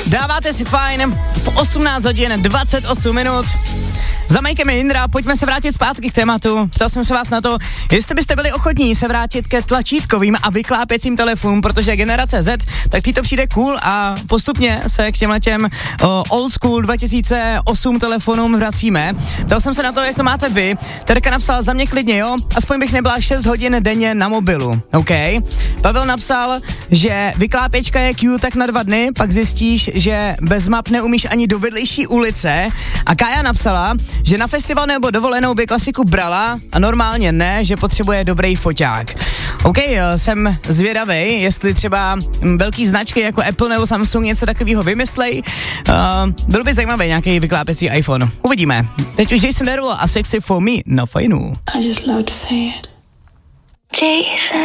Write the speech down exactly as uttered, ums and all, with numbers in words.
Dáváte si fajn v osmnáct hodin dvacet osm minut. Za Majkem je Jindra, pojďme se vrátit zpátky k tématu. Ptal jsem se vás na to, jestli byste byli ochotní se vrátit ke tlačítkovým a vyklápěcím telefonům, protože generace Z, tak ty to přijde cool a postupně se k těmhletěm uh, old school dva tisíce osm telefonům vracíme. Ptal jsem se na to, jak to máte vy. Terka napsal, za mě klidně, jo, aspoň bych nebyla šest hodin denně na mobilu, OK. Pavel napsal, že vyklápěčka je cute tak na dva dny, pak zjistíš, že bez map neumíš ani do vedlejší ulice. A Kája napsala, že na festival nebo dovolenou by klasiku brala a normálně ne, že potřebuje dobrý foťák. OK, jsem zvědavej, jestli třeba velký značky jako Apple nebo Samsung něco takového vymyslej. Uh, byl by zajímavý nějaký vyklápěcí iPhone. Uvidíme. Teď už Jason Derulo a Sexy for me na fajnu. I just love to say it. Jason.